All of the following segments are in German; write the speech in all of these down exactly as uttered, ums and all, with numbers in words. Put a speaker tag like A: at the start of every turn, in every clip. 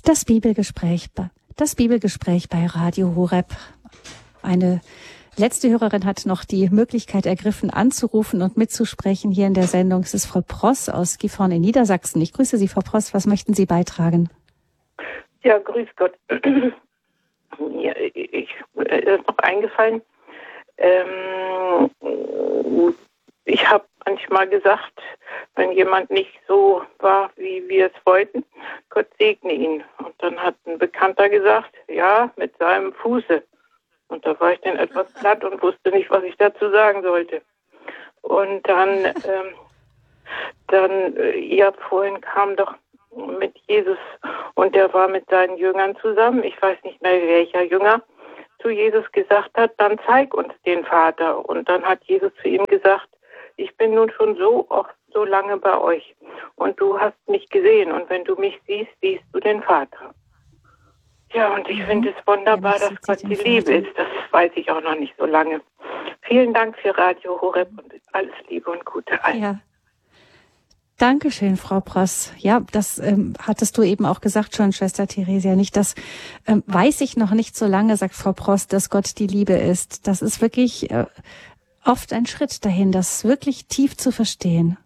A: Das Bibelgespräch, das Bibelgespräch bei Radio Horeb. Eine letzte Hörerin hat noch die Möglichkeit ergriffen, anzurufen und mitzusprechen hier in der Sendung. Es ist Frau Pross aus Gifhorn in Niedersachsen. Ich grüße Sie, Frau Pross. Was möchten Sie beitragen?
B: Ja, grüß Gott. Ja, ich äh, ist noch eingefallen. Ähm, ich habe manchmal gesagt, wenn jemand nicht so war, wie wir es wollten, Gott segne ihn. Und dann hat ein Bekannter gesagt, ja, mit seinem Fuße. Und da war ich dann etwas platt und wusste nicht, was ich dazu sagen sollte. Und dann, ähm, dann, äh, ja, vorhin kam doch mit Jesus und der war mit seinen Jüngern zusammen. Ich weiß nicht mehr, welcher Jünger zu Jesus gesagt hat, dann zeig uns den Vater. Und dann hat Jesus zu ihm gesagt, ich bin nun schon so oft, so lange bei euch und du hast mich gesehen und wenn du mich siehst, siehst du den Vater. Ja, und ich mhm. finde es wunderbar, ja, dass Gott die Liebe ist. Das weiß ich auch noch nicht so lange. Vielen Dank für Radio Horeb und alles Liebe und Gute allen.
A: Ja. Dankeschön, Frau Pross. Ja, das ähm, hattest du eben auch gesagt schon, Schwester Theresia. Nicht, das ähm, weiß ich noch nicht so lange, sagt Frau Pross, dass Gott die Liebe ist. Das ist wirklich äh, oft ein Schritt dahin, das wirklich tief zu verstehen.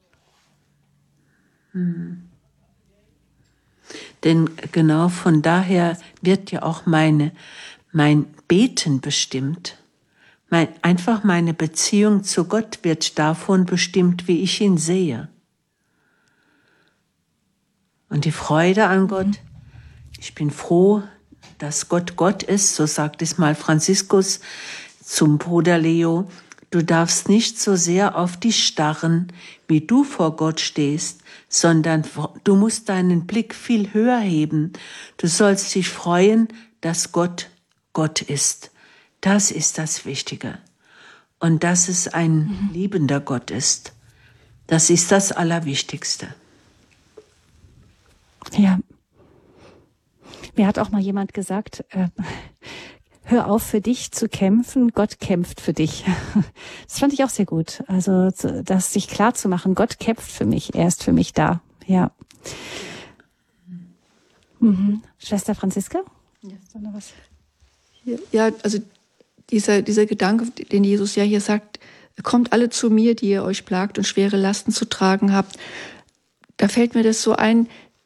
C: Hm. Denn genau von daher wird ja auch meine, mein Beten bestimmt. Mein, einfach meine Beziehung zu Gott wird davon bestimmt, wie ich ihn sehe. Und die Freude an Gott, ich bin froh, dass Gott Gott ist, so sagt es mal Franziskus zum Bruder Leo. Du darfst nicht so sehr auf dich starren, wie du vor Gott stehst, sondern du musst deinen Blick viel höher heben. Du sollst dich freuen, dass Gott Gott ist. Das ist das Wichtige. Und dass es ein mhm. liebender Gott ist. Das ist das Allerwichtigste.
A: Ja, mir hat auch mal jemand gesagt, äh, hör auf für dich zu kämpfen, Gott kämpft für dich. Das fand ich auch sehr gut. Also das sich klar zu machen, Gott kämpft für mich, er ist für mich da. Ja. Mhm. Schwester Franziska?
D: Ja, ist da noch was? Ja, also dieser, dieser Gedanke, den Jesus ja hier sagt, kommt alle zu mir, die ihr euch plagt und schwere Lasten zu tragen habt. Da fällt mir das so ein,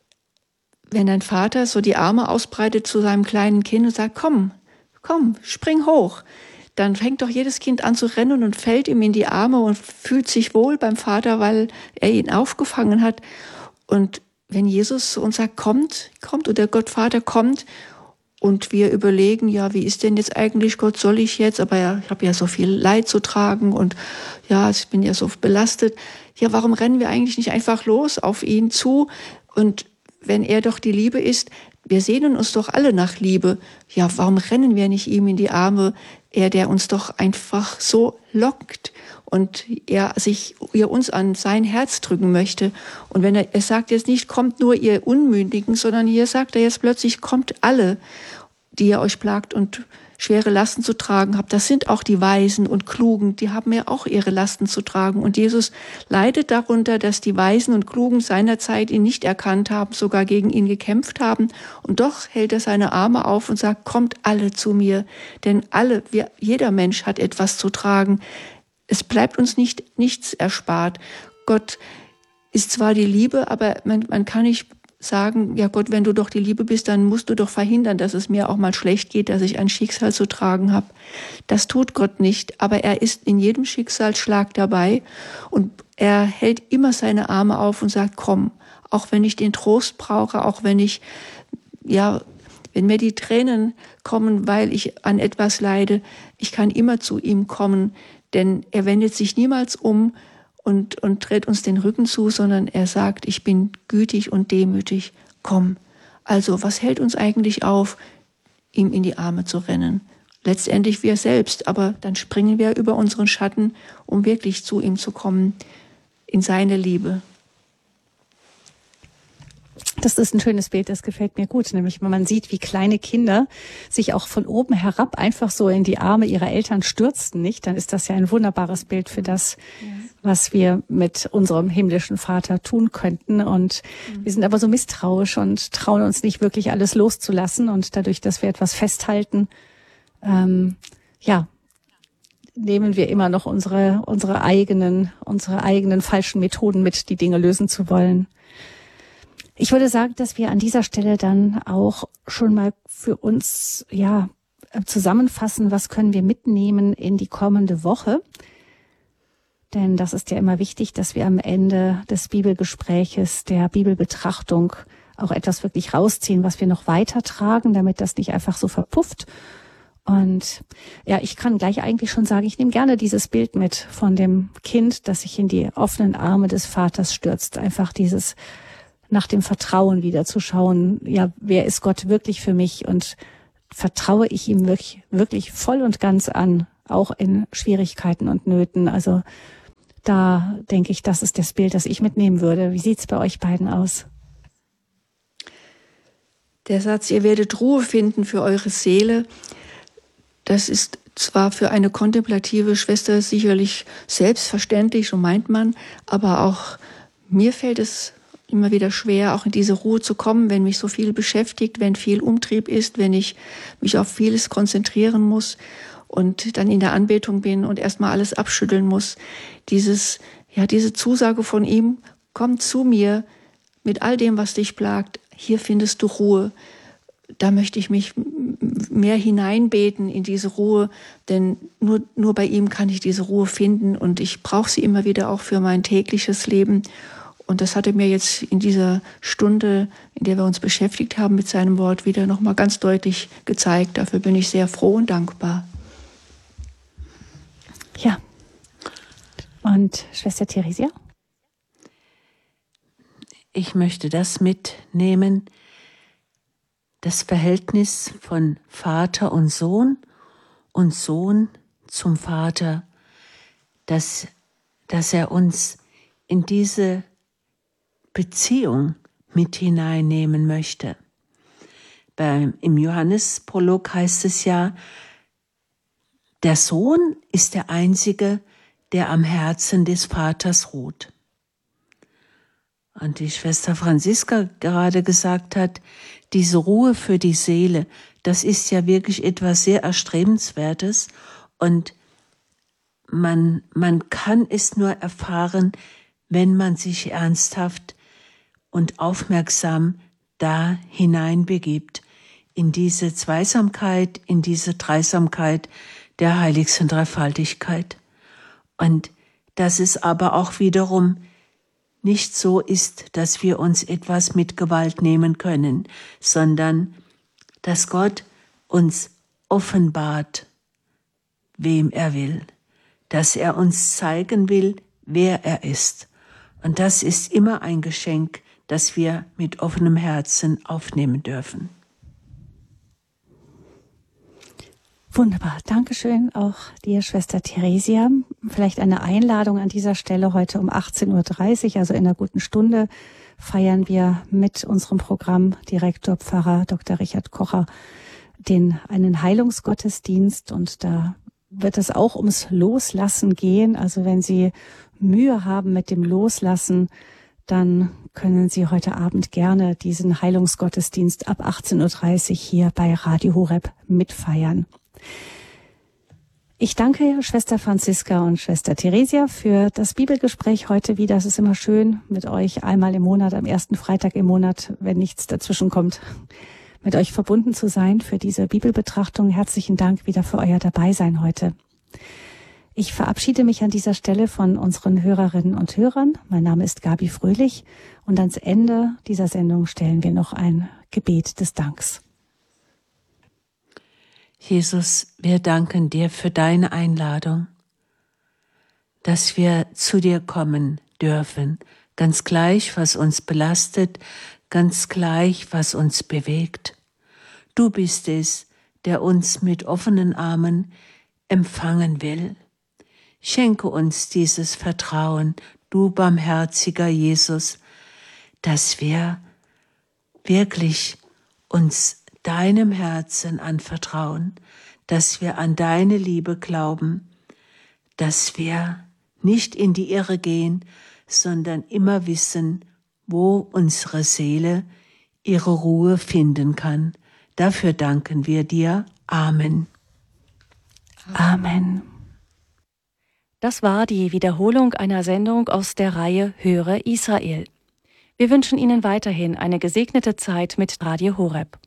D: wenn ein Vater so die Arme ausbreitet zu seinem kleinen Kind und sagt, komm, komm, spring hoch. Dann fängt doch jedes Kind an zu rennen und fällt ihm in die Arme und fühlt sich wohl beim Vater, weil er ihn aufgefangen hat. Und wenn Jesus uns sagt, kommt, kommt, oder Gott Vater kommt, und wir überlegen, ja, wie ist denn jetzt eigentlich Gott, soll ich jetzt, aber ja, ich habe ja so viel Leid zu tragen und ja, ich bin ja so belastet. Ja, warum rennen wir eigentlich nicht einfach los auf ihn zu? Und wenn er doch die Liebe ist, wir sehnen uns doch alle nach Liebe. Ja, warum rennen wir nicht ihm in die Arme? Er, der uns doch einfach so lockt und er sich, ihr uns an sein Herz drücken möchte. Und wenn er, er sagt jetzt nicht, kommt nur ihr Unmündigen, sondern hier sagt er jetzt plötzlich, kommt alle, die ihr euch plagt und schwere Lasten zu tragen habt. Das sind auch die Weisen und Klugen, die haben ja auch ihre Lasten zu tragen. Und Jesus leidet darunter, dass die Weisen und Klugen seiner Zeit ihn nicht erkannt haben, sogar gegen ihn gekämpft haben. Und doch hält er seine Arme auf und sagt, kommt alle zu mir. Denn alle, wir, jeder Mensch hat etwas zu tragen. Es bleibt uns nicht nichts erspart. Gott ist zwar die Liebe, aber man, man kann nicht sagen, ja Gott, wenn du doch die Liebe bist, dann musst du doch verhindern, dass es mir auch mal schlecht geht, dass ich ein Schicksal zu tragen habe. Das tut Gott nicht, aber er ist in jedem Schicksalsschlag dabei und er hält immer seine Arme auf und sagt, komm, auch wenn ich den Trost brauche, auch wenn ich, ja, wenn mir die Tränen kommen, weil ich an etwas leide, ich kann immer zu ihm kommen, denn er wendet sich niemals um und, und dreht uns den Rücken zu, sondern er sagt, ich bin gütig und demütig, komm. Also was hält uns eigentlich auf, ihm in die Arme zu rennen? Letztendlich wir selbst, aber dann springen wir über unseren Schatten, um wirklich zu ihm zu kommen, in seine Liebe.
A: Das ist ein schönes Bild, das gefällt mir gut. Nämlich, wenn man sieht, wie kleine Kinder sich auch von oben herab einfach so in die Arme ihrer Eltern stürzten, nicht? Dann ist das ja ein wunderbares Bild für das, ja. was wir mit unserem himmlischen Vater tun könnten. Und mhm. wir sind aber so misstrauisch und trauen uns nicht wirklich alles loszulassen. Und dadurch, dass wir etwas festhalten, ähm, ja, nehmen wir immer noch unsere, unsere eigenen, unsere eigenen falschen Methoden mit, die Dinge lösen zu wollen. Ich würde sagen, dass wir an dieser Stelle dann auch schon mal für uns, ja, zusammenfassen, was können wir mitnehmen in die kommende Woche. Denn das ist ja immer wichtig, dass wir am Ende des Bibelgespräches, der Bibelbetrachtung auch etwas wirklich rausziehen, was wir noch weitertragen, damit das nicht einfach so verpufft. Und ja, ich kann gleich eigentlich schon sagen, ich nehme gerne dieses Bild mit von dem Kind, das sich in die offenen Arme des Vaters stürzt. Einfach dieses nach dem Vertrauen wieder zu schauen, ja, wer ist Gott wirklich für mich und vertraue ich ihm wirklich, wirklich voll und ganz an, auch in Schwierigkeiten und Nöten. Also da denke ich, das ist das Bild, das ich mitnehmen würde. Wie sieht's bei euch beiden aus?
D: Der Satz, ihr werdet Ruhe finden für eure Seele, das ist zwar für eine kontemplative Schwester sicherlich selbstverständlich, so meint man, aber auch mir fällt es immer wieder schwer, auch in diese Ruhe zu kommen, wenn mich so viel beschäftigt, wenn viel Umtrieb ist, wenn ich mich auf vieles konzentrieren muss und dann in der Anbetung bin und erstmal alles abschütteln muss. Dieses, ja, diese Zusage von ihm, komm zu mir mit all dem, was dich plagt, hier findest du Ruhe. Da möchte ich mich mehr hineinbeten in diese Ruhe, denn nur, nur bei ihm kann ich diese Ruhe finden und ich brauche sie immer wieder auch für mein tägliches Leben. Und das hat er mir jetzt in dieser Stunde, in der wir uns beschäftigt haben mit seinem Wort, wieder nochmal ganz deutlich gezeigt. Dafür bin ich sehr froh und dankbar.
A: Ja. Und Schwester Theresia?
C: Ich möchte das mitnehmen, das Verhältnis von Vater und Sohn und Sohn zum Vater, dass, dass er uns in diese Beziehung mit hineinnehmen möchte. Beim, im Johannesprolog heißt es ja, der Sohn ist der Einzige, der am Herzen des Vaters ruht. Und die Schwester Franziska gerade gesagt hat, diese Ruhe für die Seele, das ist ja wirklich etwas sehr Erstrebenswertes und man, man kann es nur erfahren, wenn man sich ernsthaft und aufmerksam da hineinbegibt, in diese Zweisamkeit, in diese Dreisamkeit der heiligsten Dreifaltigkeit. Und dass es aber auch wiederum nicht so ist, dass wir uns etwas mit Gewalt nehmen können, sondern dass Gott uns offenbart, wem er will, dass er uns zeigen will, wer er ist. Und das ist immer ein Geschenk, das wir mit offenem Herzen aufnehmen dürfen.
A: Wunderbar. Dankeschön auch dir, Schwester Theresia. Vielleicht eine Einladung an dieser Stelle. Heute um achtzehn Uhr dreißig, also in einer guten Stunde, feiern wir mit unserem Programmdirektor Pfarrer Doktor Richard Kocher den einen Heilungsgottesdienst. Und da wird es auch ums Loslassen gehen. Also wenn Sie Mühe haben mit dem Loslassen, dann können Sie heute Abend gerne diesen Heilungsgottesdienst ab achtzehn Uhr dreißig hier bei Radio Horeb mitfeiern. Ich danke Schwester Franziska und Schwester Theresia für das Bibelgespräch heute wieder. Es ist immer schön, mit euch einmal im Monat, am ersten Freitag im Monat, wenn nichts dazwischen kommt, mit euch verbunden zu sein für diese Bibelbetrachtung. Herzlichen Dank wieder für euer Dabeisein heute. Ich verabschiede mich an dieser Stelle von unseren Hörerinnen und Hörern. Mein Name ist Gabi Fröhlich und ans Ende dieser Sendung stellen wir noch ein Gebet des Danks.
C: Jesus, wir danken dir für deine Einladung, dass wir zu dir kommen dürfen, ganz gleich, was uns belastet, ganz gleich, was uns bewegt. Du bist es, der uns mit offenen Armen empfangen will. Schenke uns dieses Vertrauen, du barmherziger Jesus, dass wir wirklich uns deinem Herzen anvertrauen, dass wir an deine Liebe glauben, dass wir nicht in die Irre gehen, sondern immer wissen, wo unsere Seele ihre Ruhe finden kann. Dafür danken wir dir. Amen.
A: Amen.
E: Das war die Wiederholung einer Sendung aus der Reihe Höre Israel. Wir wünschen Ihnen weiterhin eine gesegnete Zeit mit Radio Horeb.